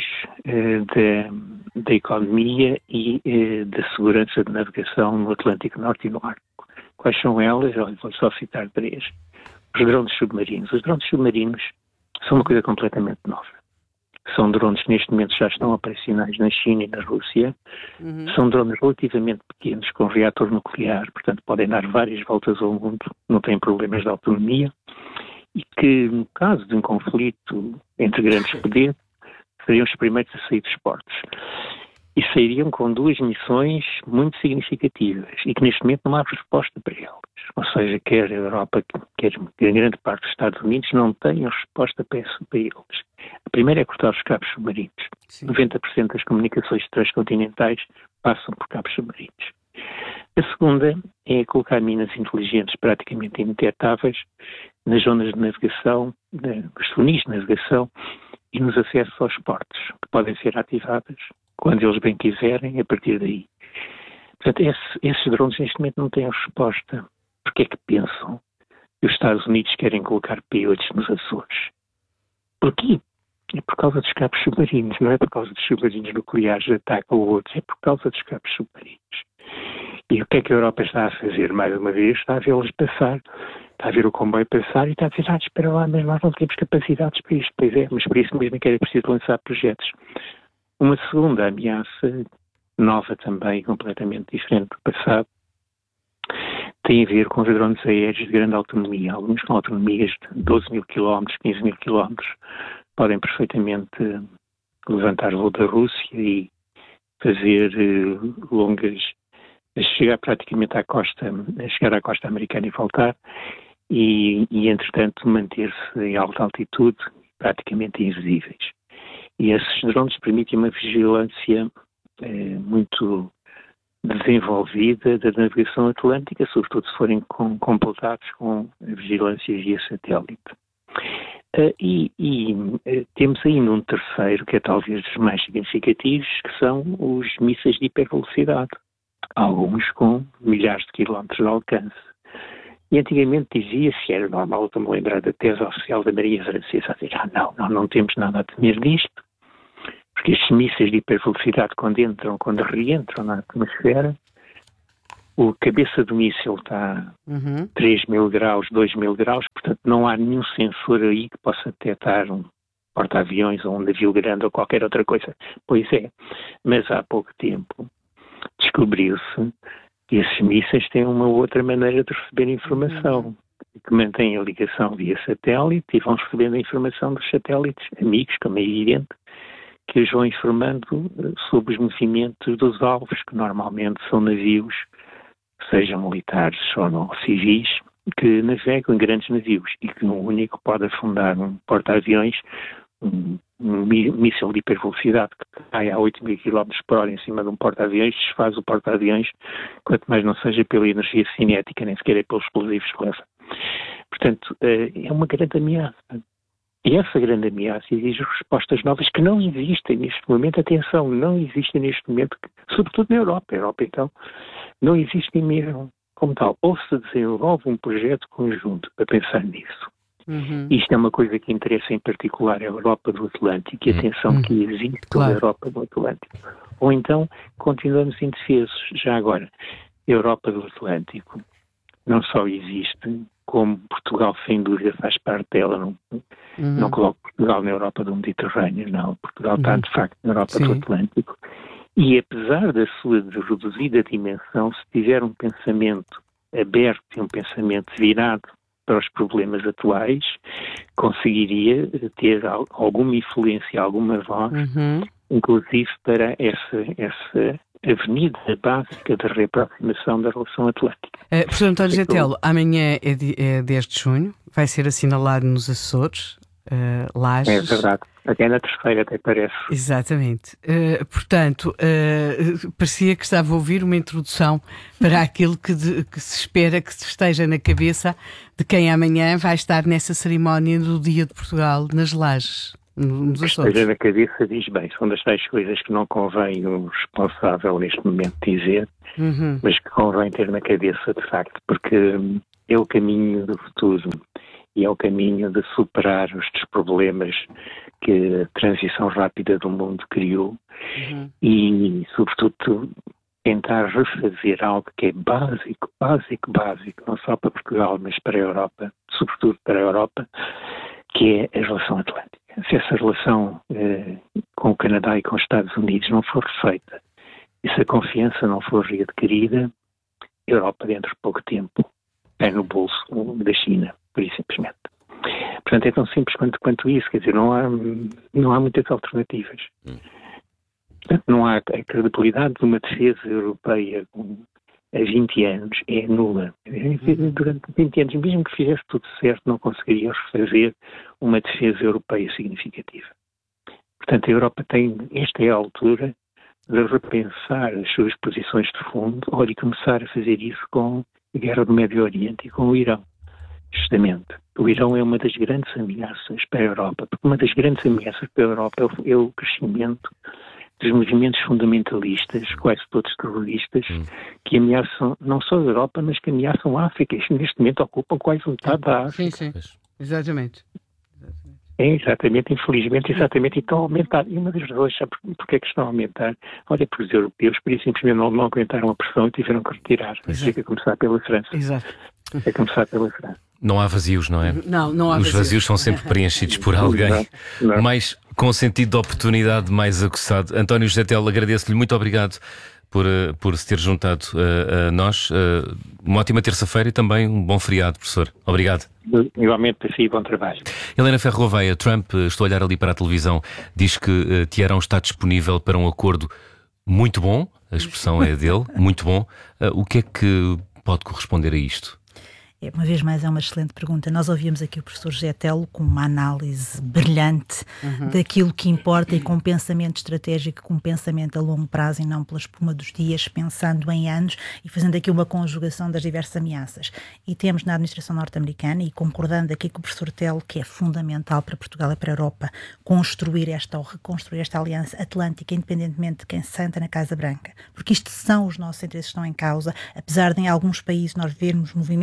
da economia e da segurança de navegação no Atlântico Norte e no Ártico. Quais são elas? Olha, vou só citar três. Os drones submarinos. Os drones submarinos são uma coisa completamente nova. São drones que neste momento já estão operacionais na China e na Rússia. São drones relativamente pequenos, com reator nuclear, portanto podem dar várias voltas ao mundo, não têm problemas de autonomia. E que, no caso de um conflito entre grandes poderes, seriam os primeiros a sair dos portos. E sairiam com duas missões muito significativas e que neste momento não há resposta para elas. Ou seja, quer a Europa, quer a grande parte dos Estados Unidos não têm resposta para eles. A primeira é cortar os cabos submarinos. Sim. 90% das comunicações transcontinentais passam por cabos submarinos. A segunda é colocar minas inteligentes praticamente indetetáveis nas zonas de navegação, nos funis de navegação e nos acessos aos portos, que podem ser ativadas quando eles bem quiserem, a partir daí. Portanto, esses drones neste momento não têm resposta. Porque é que pensam que os Estados Unidos querem colocar P-8 nos Açores? Porquê? É por causa dos cabos submarinos, não é por causa dos submarinos nucleares de ataque ou outros, é por causa dos cabos submarinos. E o que é que a Europa está a fazer? Mais uma vez, está a vê-los passar, está a ver o comboio passar e está a dizer, espera lá, mas nós não temos capacidades para isto. Pois é, mas por isso mesmo é que era preciso lançar projetos. Uma segunda ameaça, nova também, completamente diferente do passado, tem a ver com os drones aéreos de grande autonomia. Alguns com autonomias de 12 mil km, 15 mil km, podem perfeitamente levantar voo da Rússia e fazer longas, chegar praticamente à costa americana e voltar, e entretanto manter-se em alta altitude, praticamente invisíveis. E esses drones permitem uma vigilância muito desenvolvida da navegação atlântica, sobretudo se forem completados com a vigilância via satélite. Temos ainda um terceiro, que é talvez dos mais significativos, que são os mísseis de hipervelocidade, alguns com milhares de quilómetros de alcance. E antigamente dizia-se, era normal, estou-me a lembrar da tese oficial da Marinha Francesa, a dizer, não temos nada a temer disto, porque estes mísseis de hipervelocidade, quando reentram na atmosfera, a cabeça do míssil está a 3.000 graus, 2.000 graus, portanto não há nenhum sensor aí que possa detectar um porta-aviões ou um navio grande ou qualquer outra coisa. Pois é, mas há pouco tempo descobriu-se que esses mísseis têm uma outra maneira de receber informação, que mantêm a ligação via satélite e vão recebendo a informação dos satélites amigos, como é evidente, que os vão informando sobre os movimentos dos alvos, que normalmente são navios, sejam militares ou não civis, que navegam em grandes navios e que um único pode afundar um porta-aviões, um míssil de hipervelocidade que cai a 8.000 km por hora em cima de um porta-aviões, desfaz o porta-aviões, quanto mais não seja pela energia cinética, nem sequer é pelos explosivos que leva. Portanto, é uma grande ameaça. E essa grande ameaça exige respostas novas que não existem neste momento. Atenção, não existem neste momento, sobretudo na Europa. A Europa, então, não existem mesmo como tal. Ou se desenvolve um projeto conjunto para pensar nisso. Isto é uma coisa que interessa em particular a Europa do Atlântico, e atenção que existe a Europa do Atlântico. Ou então continuamos indefesos. Já agora, a Europa do Atlântico não só existe, como Portugal sem dúvida faz parte dela. Não coloco Portugal na Europa do Mediterrâneo, não. Portugal está de facto na Europa do Atlântico. E apesar da sua reduzida dimensão, se tiver um pensamento aberto e um pensamento virado para os problemas atuais, conseguiria ter alguma influência, alguma voz, inclusive para essa avenida básica de reaproximação da relação atlântica. Professor António José Tello, amanhã é 10 de junho, vai ser assinalado nos Açores, Lajes. É verdade. Até na terceira, até parece. Exatamente. Portanto, parecia que estava a ouvir uma introdução para aquilo que se espera que esteja na cabeça de quem amanhã vai estar nessa cerimónia do Dia de Portugal nas Lajes, nos Açores. Esteja na cabeça, diz bem, são das tais coisas que não convém o responsável neste momento dizer, mas que convém ter na cabeça de facto, porque é o caminho do futuro. E é o caminho de superar os problemas que a transição rápida do mundo criou e, sobretudo, tentar refazer algo que é básico, não só para Portugal, mas para a Europa, sobretudo para a Europa, que é a relação atlântica. Se essa relação com o Canadá e com os Estados Unidos não for refeita e se a confiança não for readquirida, a Europa, dentro de pouco tempo, é no bolso da China. Por isso, simplesmente. Portanto, é tão simples quanto isso, quer dizer, não há muitas alternativas. Portanto, não há a credibilidade de uma defesa europeia há 20 anos é nula. Durante 20 anos, mesmo que fizesse tudo certo, não conseguiria refazer uma defesa europeia significativa. Portanto, a Europa esta é a altura de repensar as suas posições de fundo, e começar a fazer isso com a guerra do Médio Oriente e com o Irão. Justamente. O Irão é uma das grandes ameaças para a Europa, porque uma das grandes ameaças para a Europa é o crescimento dos movimentos fundamentalistas, quase todos terroristas, que ameaçam não só a Europa, mas que ameaçam a África. E neste momento ocupam quase metade da África. Sim, exatamente. Exatamente, infelizmente, e estão a aumentar. E uma das razões, sabe porque é que estão a aumentar? Olha, porque os europeus, por isso, simplesmente não aguentaram a pressão e tiveram que retirar. Tem que começar pela França. Exato. É começar pela França. Não há vazios, não é? Não há Os vazios são sempre preenchidos por alguém. Não. Mas com sentido de oportunidade mais aguçado. António José Tello, agradeço-lhe, muito obrigado por se ter juntado a nós. Uma ótima terça-feira e também um bom feriado, professor. Obrigado. Igualmente para si, bom trabalho. Helena Ferro Gouveia, Trump, estou a olhar ali para a televisão, diz que Teherão está disponível para um acordo muito bom, a expressão é dele, muito bom. O que é que pode corresponder a isto? Uma vez mais, é uma excelente pergunta. Nós ouvimos aqui o professor José Tello com uma análise brilhante daquilo que importa e com um pensamento estratégico, com um pensamento a longo prazo e não pela espuma dos dias, pensando em anos e fazendo aqui uma conjugação das diversas ameaças. E temos na administração norte-americana, e concordando aqui com o professor Tello, que é fundamental para Portugal e para a Europa construir esta ou reconstruir esta aliança atlântica, independentemente de quem se senta na Casa Branca. Porque isto são os nossos interesses que estão em causa, apesar de em alguns países nós vermos movimentos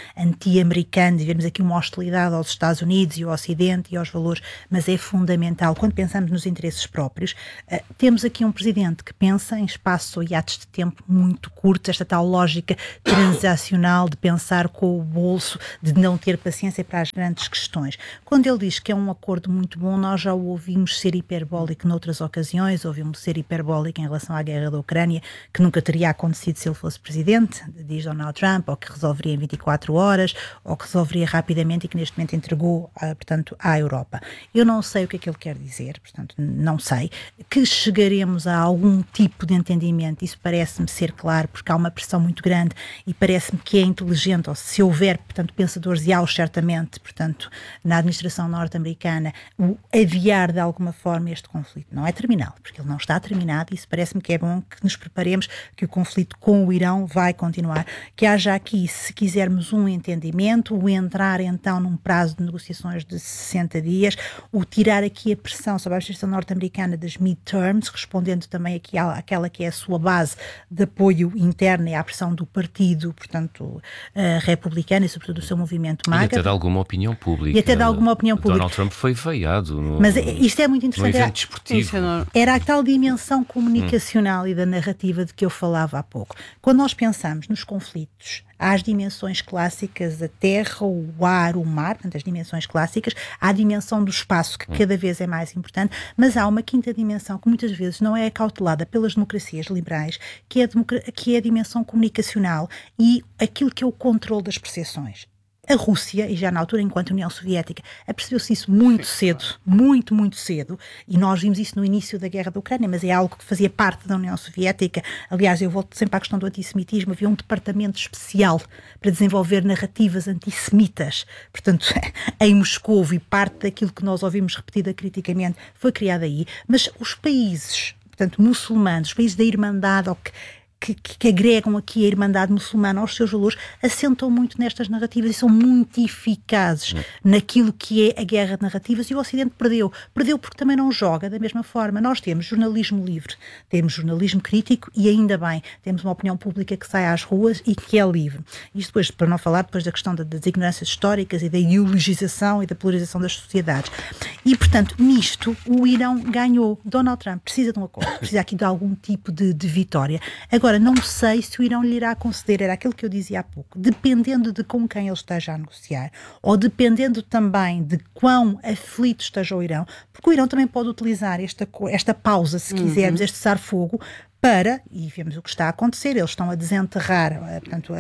anti-americano, e vemos aqui uma hostilidade aos Estados Unidos e ao Ocidente e aos valores, mas é fundamental, quando pensamos nos interesses próprios, temos aqui um presidente que pensa em espaços ou hiatos de tempo muito curtos, esta tal lógica transacional de pensar com o bolso, de não ter paciência para as grandes questões. Quando ele diz que é um acordo muito bom, nós já o ouvimos ser hiperbólico noutras ocasiões, ouvimos ser hiperbólico em relação à guerra da Ucrânia, que nunca teria acontecido se ele fosse presidente, diz Donald Trump, ou que resolveria em 24 horas, ou que resolveria rapidamente e que neste momento entregou, portanto, à Europa. Eu não sei o que é que ele quer dizer, portanto, não sei. Que chegaremos a algum tipo de entendimento, isso parece-me ser claro, porque há uma pressão muito grande e parece-me que é inteligente, ou se houver, portanto, pensadores, e há certamente, portanto, na administração norte-americana, o adiar de alguma forma este conflito. Não é terminado, porque ele não está terminado, e isso parece-me que é bom que nos preparemos que o conflito com o Irão vai continuar, que haja aqui, se quisermos, um entendimento, o entrar então num prazo de negociações de 60 dias, o tirar aqui a pressão sobre a administração norte-americana das midterms, respondendo também aqui àquela que é a sua base de apoio interno e à pressão do partido, portanto, republicano e sobretudo do seu movimento MAGA. E até de alguma opinião pública. E até de alguma opinião pública. Donald Trump foi veiado Mas isto é muito interessante. No evento desportivo. Era a tal dimensão comunicacional e da narrativa de que eu falava há pouco. Quando nós pensamos nos conflitos, há as dimensões clássicas, a terra, o ar, o mar, portanto, as dimensões clássicas, há a dimensão do espaço, que cada vez é mais importante, mas há uma quinta dimensão que muitas vezes não é acautelada pelas democracias liberais, que é a dimensão comunicacional e aquilo que é o controle das percepções. A Rússia, e já na altura enquanto União Soviética, apercebeu-se isso muito cedo, muito cedo, e nós vimos isso no início da guerra da Ucrânia, mas é algo que fazia parte da União Soviética. Aliás, eu volto sempre à questão do antissemitismo, havia um departamento especial para desenvolver narrativas antissemitas, portanto, em Moscou, e parte daquilo que nós ouvimos repetida criticamente foi criado aí, mas os países, portanto, muçulmanos, os países da Irmandade, ou que agregam aqui a Irmandade Muçulmana aos seus valores, assentam muito nestas narrativas e são muito eficazes naquilo que é a guerra de narrativas, e o Ocidente perdeu porque também não joga da mesma forma. Nós temos jornalismo livre, temos jornalismo crítico e ainda bem, temos uma opinião pública que sai às ruas e que é livre. Isto depois, para não falar depois da questão das ignorâncias históricas e da ideologização e da polarização das sociedades. E, portanto, nisto o Irão ganhou. Donald Trump precisa de um acordo, precisa aqui de algum tipo de vitória. Agora, não sei se o Irão lhe irá conceder, era aquilo que eu dizia há pouco, dependendo de com quem ele esteja a negociar, ou dependendo também de quão aflito esteja o Irão, porque o Irão também pode utilizar esta pausa, se quisermos, este cessar-fogo, para, e vemos o que está a acontecer, eles estão a desenterrar, portanto,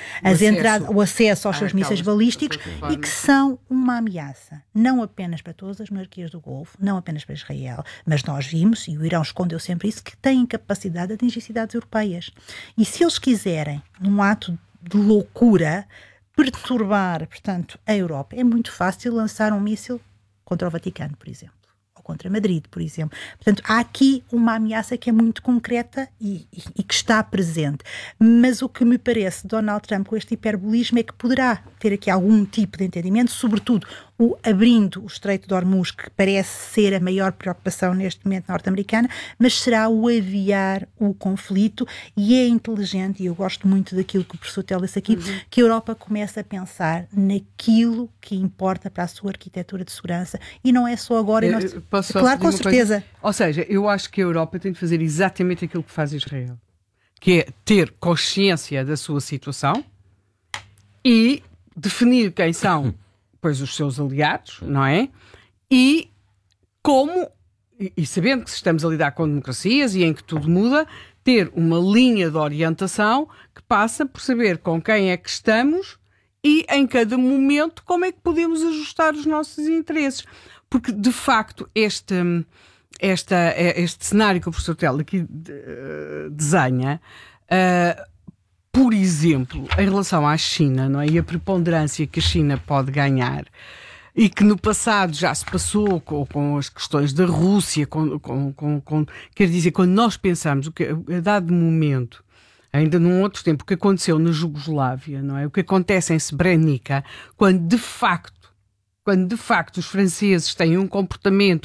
o acesso aos seus mísseis balísticos, e que são uma ameaça, não apenas para todas as monarquias do Golfo, não apenas para Israel, mas nós vimos, e o Irão escondeu sempre isso, que têm capacidade de atingir cidades europeias. E se eles quiserem, num ato de loucura, perturbar, portanto, a Europa, é muito fácil lançar um míssil contra o Vaticano, por exemplo, ou contra Madrid, por exemplo. Portanto, há aqui uma ameaça que é muito concreta e que está presente. Mas o que me parece, Donald Trump, com este hiperbolismo, é que poderá ter aqui algum tipo de entendimento, sobretudo o abrindo o Estreito de Hormuz, que parece ser a maior preocupação neste momento norte-americana, mas será o aviar o conflito, e é inteligente, e eu gosto muito daquilo que o professor Tel disse aqui, que a Europa começa a pensar naquilo que importa para a sua arquitetura de segurança, e não é só agora. Claro, com certeza. Ou seja, eu acho que a Europa tem de fazer exatamente aquilo que faz Israel, que é ter consciência da sua situação e definir quem são pois os seus aliados, não é? E como, e sabendo que estamos a lidar com democracias e em que tudo muda, ter uma linha de orientação que passa por saber com quem é que estamos e em cada momento como é que podemos ajustar os nossos interesses. Porque, de facto, este cenário que o professor Tel aqui desenha, por exemplo, em relação à China, não é? E a preponderância que a China pode ganhar, e que no passado já se passou com as questões da Rússia, quer dizer, quando nós pensamos o que a dado momento, ainda num outro tempo, o que aconteceu na Jugoslávia, não é? O que acontece em Srebrenica, quando de facto os franceses têm um comportamento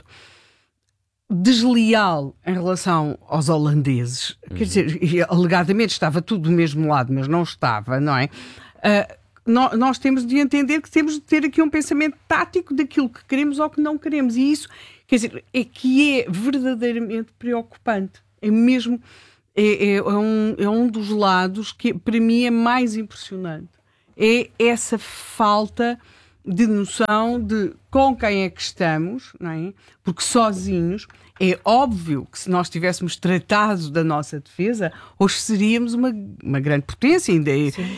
desleal em relação aos holandeses, quer dizer, alegadamente estava tudo do mesmo lado, mas não estava, não é? nós temos de entender que temos de ter aqui um pensamento tático daquilo que queremos ou que não queremos. E isso, quer dizer, é verdadeiramente preocupante. É mesmo, é um dos lados que para mim é mais impressionante. É essa falta de noção de com quem é que estamos, não é? Porque sozinhos é óbvio que se nós tivéssemos tratado da nossa defesa, hoje seríamos uma grande potência, ainda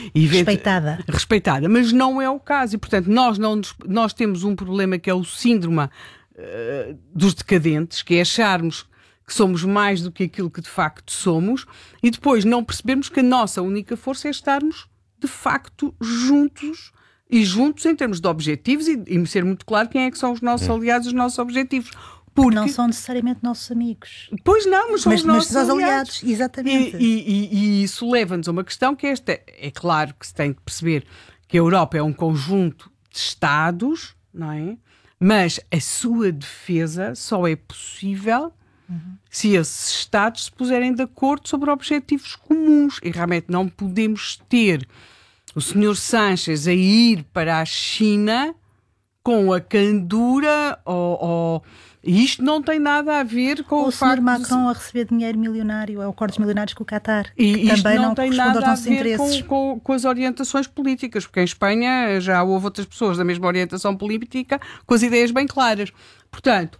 respeitada, mas não é o caso e, portanto, nós temos um problema que é o síndrome dos decadentes, que é acharmos que somos mais do que aquilo que de facto somos e depois não percebermos que a nossa única força é estarmos de facto juntos em termos de objetivos e ser muito claro quem é que são os nossos aliados, os nossos objetivos. Porque não são necessariamente nossos amigos. Pois não, mas são os nossos aliados. Exatamente. E isso leva-nos a uma questão que é claro que se tem que perceber que a Europa é um conjunto de Estados, não é? Mas a sua defesa só é possível se esses Estados se puserem de acordo sobre objetivos comuns. E realmente não podemos ter o Sr. Sánchez a ir para a China com a candura e isto não tem nada a ver com o facto Sr. Macron a receber dinheiro milionário, acordos milionários com o Qatar, e que isto também não tem corresponde nada aos nossos a ver interesses. com as orientações políticas, porque em Espanha já houve outras pessoas da mesma orientação política com as ideias bem claras. Portanto,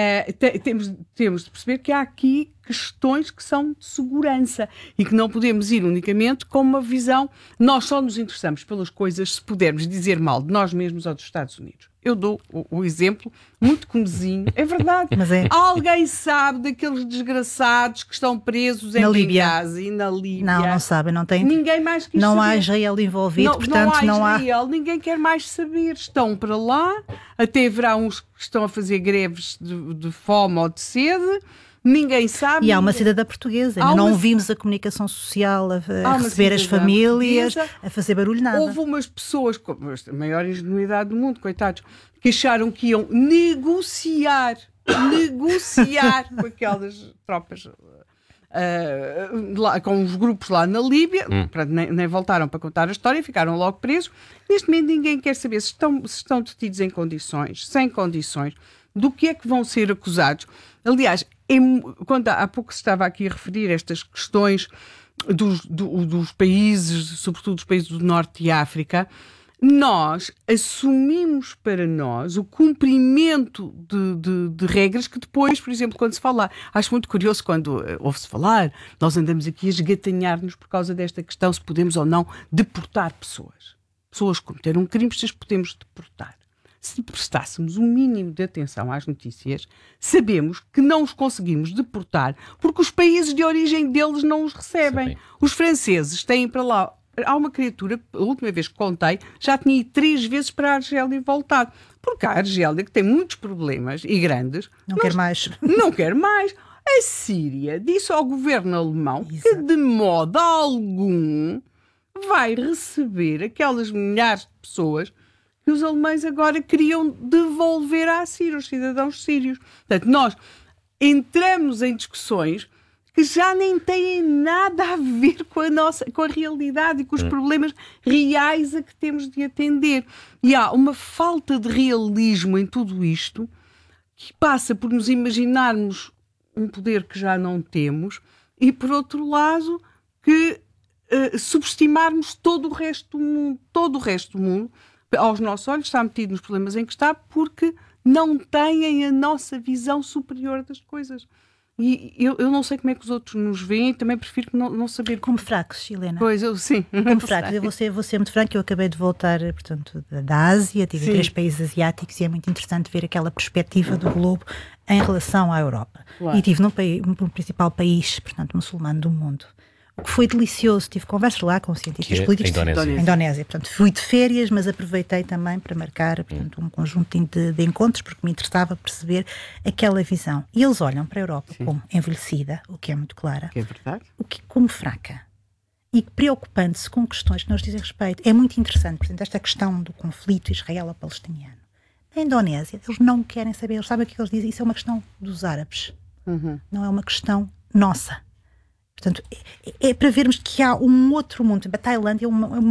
temos de perceber que há aqui questões que são de segurança e que não podemos ir unicamente com uma visão. Nós só nos interessamos pelas coisas se pudermos dizer mal de nós mesmos ou dos Estados Unidos. Eu dou o exemplo muito comezinho, é verdade. Mas Alguém sabe daqueles desgraçados que estão presos em Benghazi, na Líbia? Não sabem, não tem. Ninguém mais quis não saber. Há Israel envolvido, portanto não há Israel, ninguém quer mais saber. Estão para lá, até haverá uns que estão a fazer greves de fome ou de sede. Ninguém sabe. E há uma cidadã portuguesa. Não vimos a comunicação social a receber as famílias, a fazer barulho, nada. Houve umas pessoas com a maior ingenuidade do mundo, coitados, que acharam que iam negociar com aquelas tropas, lá, com os grupos lá na Líbia. Nem voltaram para contar a história, ficaram logo presos. Neste momento ninguém quer saber se estão detidos em condições, sem condições, do que é que vão ser acusados. Aliás, quando há pouco se estava aqui a referir estas questões dos países, sobretudo dos países do Norte de África, nós assumimos para nós o cumprimento de regras que depois, por exemplo, quando se fala, acho muito curioso quando ouve-se falar, nós andamos aqui a esgatanhar-nos por causa desta questão, se podemos ou não deportar pessoas. Pessoas que cometeram crimes, se as podemos deportar. Se prestássemos um mínimo de atenção às notícias, sabemos que não os conseguimos deportar porque os países de origem deles não os recebem. Sim. Os franceses têm para lá... Há uma criatura, a última vez que contei, já tinha ido 3 vezes para a Argélia e voltado. Porque a Argélia, que tem muitos problemas e grandes... Não quer mais. Não quer mais. A Síria disse ao governo alemão que de modo algum vai receber aquelas milhares de pessoas que os alemães agora queriam devolver à Síria, os cidadãos sírios. Portanto, nós entramos em discussões que já nem têm nada a ver com a realidade e com os problemas reais a que temos de atender. E há uma falta de realismo em tudo isto que passa por nos imaginarmos um poder que já não temos e, por outro lado, que subestimarmos todo o resto do mundo, aos nossos olhos, está metido nos problemas em que está porque não têm a nossa visão superior das coisas. E eu não sei como é que os outros nos veem e também prefiro não saber. Como fracos, Helena. Pois, sim. Como fracos. Eu vou ser muito franca, eu acabei de voltar, portanto, da Ásia, tive 3 países asiáticos e é muito interessante ver aquela perspectiva do globo em relação à Europa. Claro. E estive no principal país, portanto, muçulmano do mundo. O que foi delicioso, tive conversas lá com cientistas políticos. Indonésia. Portanto, fui de férias, mas aproveitei também para marcar, portanto, um conjunto de encontros, porque me interessava perceber aquela visão. E eles olham para a Europa como envelhecida, o que é muito clara. Que é verdade. Como fraca. E preocupando-se com questões que nos dizem respeito. É muito interessante, portanto, esta questão do conflito israelo-palestiniano. Na Indonésia, eles não querem saber, eles sabem o que eles dizem, isso é uma questão dos árabes. Não é uma questão nossa. Portanto, é para vermos que há um outro mundo. A Tailândia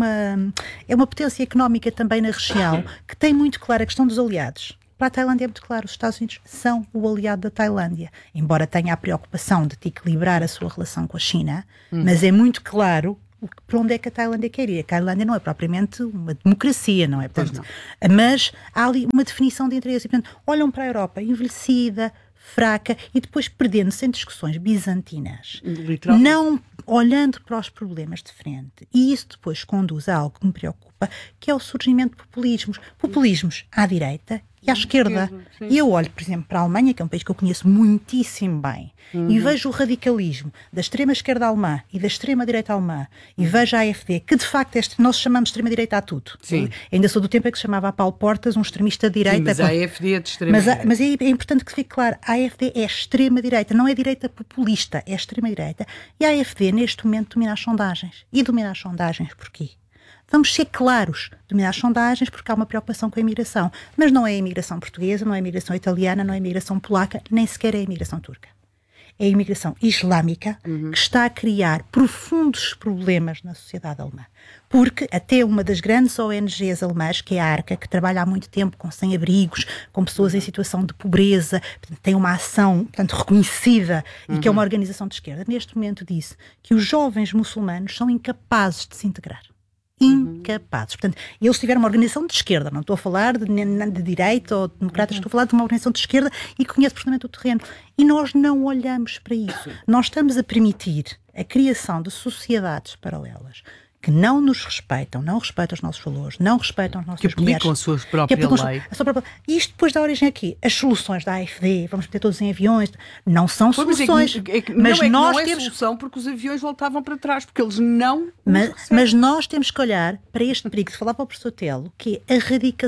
é uma potência económica também na região que tem muito clara a questão dos aliados. Para a Tailândia é muito claro, os Estados Unidos são o aliado da Tailândia, embora tenha a preocupação de equilibrar a sua relação com a China, mas é muito claro para onde é que a Tailândia quer ir. A Tailândia não é propriamente uma democracia, não é? Portanto, mas há ali uma definição de interesse. E, portanto, olham para a Europa envelhecida, fraca e depois perdendo-se em discussões bizantinas, não olhando para os problemas de frente. E isso depois conduz a algo que me preocupa, que é o surgimento de populismos à direita e à esquerda. E eu olho, por exemplo, para a Alemanha, que é um país que eu conheço muitíssimo bem, e vejo o radicalismo da extrema-esquerda alemã e da extrema-direita alemã, e vejo a AfD, que de facto nós chamamos de extrema-direita a tudo. Sim. Ainda sou do tempo em que se chamava a Paulo Portas um extremista de direita. Sim, mas a AfD é de extrema-direita. Mas é importante que fique claro, a AfD é extrema-direita, não é direita populista, é extrema-direita. E a AfD, neste momento, domina as sondagens. E domina as sondagens porquê? Vamos ser claros, dominar as sondagens porque há uma preocupação com a imigração. Mas não é a imigração portuguesa, não é a imigração italiana, não é a imigração polaca, nem sequer é a imigração turca. É a imigração islâmica que está a criar profundos problemas na sociedade alemã. Porque até uma das grandes ONGs alemãs, que é a ARCA, que trabalha há muito tempo com sem-abrigos, com pessoas em situação de pobreza, portanto, tem uma ação reconhecida e que é uma organização de esquerda, neste momento disse que os jovens muçulmanos são incapazes de se integrar. Incapazes. Portanto, eles tiveram uma organização de esquerda, não estou a falar de direita ou de democratas, estou a falar de uma organização de esquerda e que conhece perfeitamente o terreno. E nós não olhamos para isso. Nós estamos a permitir a criação de sociedades paralelas que não nos respeitam, não respeitam os nossos valores, não respeitam as nossas mulheres. Que aplicam a sua própria lei. E isto depois dá origem aqui. As soluções da AfD, vamos meter todos em aviões, não são soluções. Mas nós temos solução porque os aviões voltavam para trás, porque eles não... Mas nós temos que olhar para este perigo, de falar para o professor Telo, que é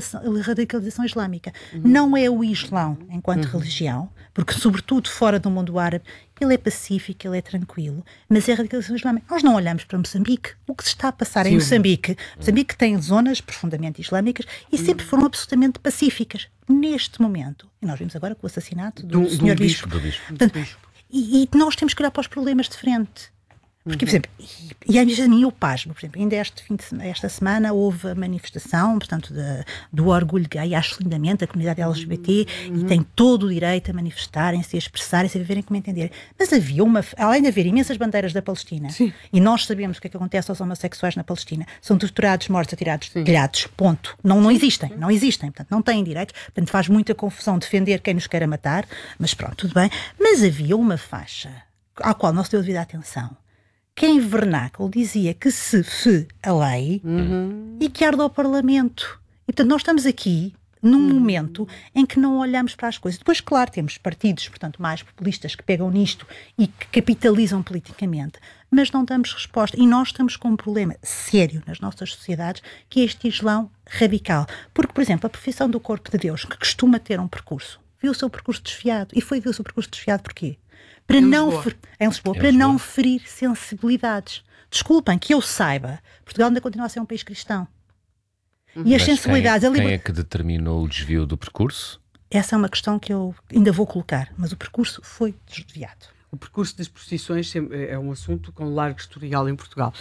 a radicalização islâmica. Não é o Islão enquanto religião, porque sobretudo fora do mundo árabe, ele é pacífico, ele é tranquilo, mas é a radicalização islâmica. Nós não olhamos para Moçambique, o que se está a passar em Moçambique. Moçambique tem zonas profundamente islâmicas e sempre foram absolutamente pacíficas. Neste momento, e nós vimos agora com o assassinato do Sr. Bispo. Portanto, e nós temos que olhar para os problemas de frente. Porque, por exemplo, e às vezes a mim eu pasmo, por exemplo, ainda esta semana houve a manifestação, portanto, do orgulho gay, acho lindamente a comunidade LGBT e tem todo o direito a manifestarem-se, a expressarem-se, a viverem como entender. Mas havia além de haver imensas bandeiras da Palestina, e nós sabemos o que é que acontece aos homossexuais na Palestina, são torturados, mortos, atirados, telhados, ponto. Não existem, portanto, não têm direitos, portanto, faz muita confusão defender quem nos queira matar, mas pronto, tudo bem. Mas havia uma faixa à qual não se deu devida atenção, que em vernáculo dizia que se a lei e que arde ao Parlamento. E, portanto, nós estamos aqui num momento em que não olhamos para as coisas. Depois, claro, temos partidos, portanto, mais populistas que pegam nisto e que capitalizam politicamente, mas não damos resposta. E nós estamos com um problema sério nas nossas sociedades, que é este Islão radical. Porque, por exemplo, a profissão do corpo de Deus, que costuma ter um percurso, viu o seu percurso desviado. E viu o seu percurso desviado porquê? Para não ferir sensibilidades. Desculpem, que eu saiba, Portugal ainda continua a ser um país cristão. E as sensibilidades... Quem é que determinou o desvio do percurso? Essa é uma questão que eu ainda vou colocar, mas o percurso foi desviado. O percurso das procissões é um assunto com largo historial em Portugal.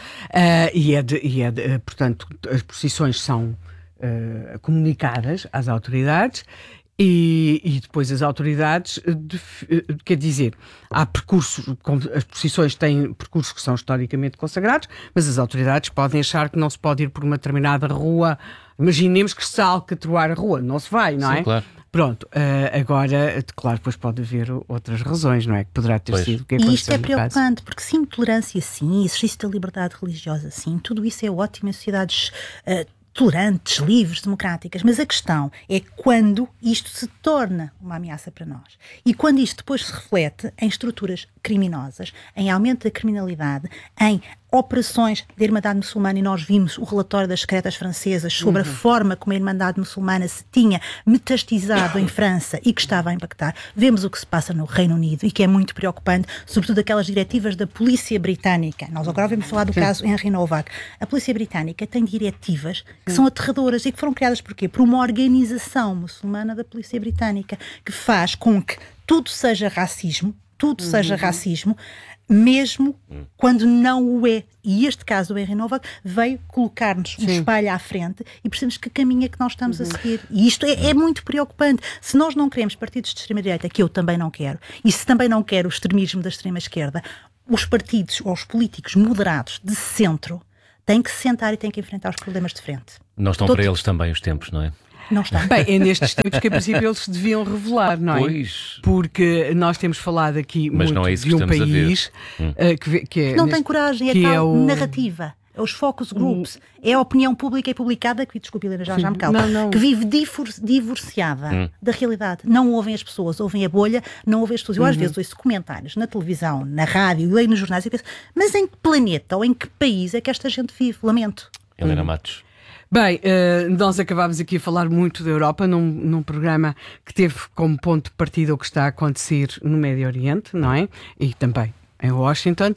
Portanto, as procissões são comunicadas às autoridades e depois as autoridades, quer dizer, há percursos, as procissões têm percursos que são historicamente consagrados, mas as autoridades podem achar que não se pode ir por uma determinada rua. Imaginemos que se alcatroar a rua, não se vai, não é? Sim, claro. Pronto, agora, claro, depois pode haver outras razões, não é? Que poderá ter sido o que aconteceu. E isto é preocupante, porque sim, tolerância sim, exercício da liberdade religiosa sim, tudo isso é ótimo em sociedades tolerantes, livres, democráticas, mas a questão é quando isto se torna uma ameaça para nós. E quando isto depois se reflete em estruturas criminosas, em aumento da criminalidade, em operações da Irmandade Muçulmana, e nós vimos o relatório das secretas francesas sobre a forma como a Irmandade Muçulmana se tinha metastizado em França e que estava a impactar. Vemos o que se passa no Reino Unido e que é muito preocupante, sobretudo aquelas diretivas da polícia britânica. Nós agora vamos falar do caso Henry Novak. A polícia britânica tem diretivas que são aterradoras e que foram criadas por quê? Por uma organização muçulmana da polícia britânica que faz com que tudo seja racismo, mesmo quando não o é. E este caso do Henry Novak veio colocar-nos um espelho à frente e percebemos que caminho é que nós estamos a seguir. E isto é muito preocupante. Se nós não queremos partidos de extrema-direita, que eu também não quero, e se também não quero o extremismo da extrema-esquerda, os partidos ou os políticos moderados de centro têm que se sentar e têm que enfrentar os problemas de frente. Não estão para eles também os tempos, não é? Não está. Bem, é nestes tempos que, a princípio, eles se deviam revelar, não é? Pois. Porque nós temos falado aqui Mas muito não é isso de que um estamos a ver. país que é não tem coragem, é que tal é o... narrativa. É os focus groups, é a opinião pública e publicada, que, desculpe, Helena, já me calo, não. que vive divorciada da realidade. Não ouvem as pessoas, ouvem a bolha, não ouvem as pessoas. Eu às vezes ouço comentários na televisão, na rádio, leio nos jornais e penso, mas em que planeta ou em que país é que esta gente vive? Lamento. Helena Matos. Bem, nós acabámos aqui a falar muito da Europa num programa que teve como ponto de partida o que está a acontecer no Médio Oriente, não é? E também em Washington,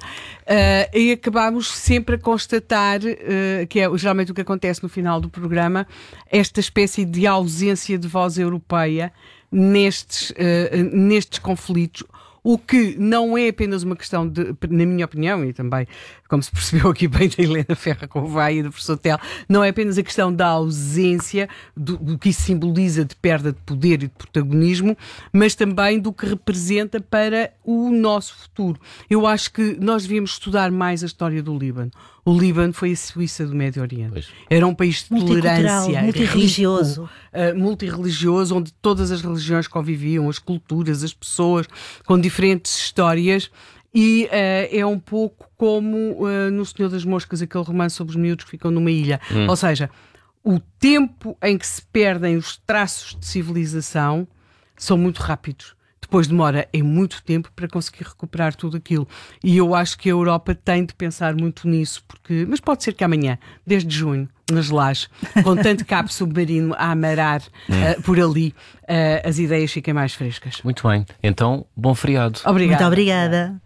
e acabámos sempre a constatar, que é geralmente o que acontece no final do programa, esta espécie de ausência de voz europeia nestes conflitos, o que não é apenas uma questão de, na minha opinião, e também, como se percebeu aqui bem da Helena Ferra Convai e do professor Tel, não é apenas a questão da ausência do que isso simboliza de perda de poder e de protagonismo, mas também do que representa para o nosso futuro. Eu acho que nós devíamos estudar mais a história do Líbano. O Líbano foi a Suíça do Médio Oriente. Pois. Era um país de tolerância, multirreligioso, multirreligioso, onde todas as religiões conviviam, as culturas, as pessoas, com diferentes histórias. E é um pouco como no Senhor das Moscas, aquele romance sobre os miúdos que ficam numa ilha. Ou seja, o tempo em que se perdem os traços de civilização são muito rápidos. Depois demora muito tempo para conseguir recuperar tudo aquilo. E eu acho que a Europa tem de pensar muito nisso, mas pode ser que amanhã, desde junho, nas lajes, com tanto cabo submarino a amarar por ali, as ideias fiquem mais frescas. Muito bem. Então, bom feriado. Muito obrigada.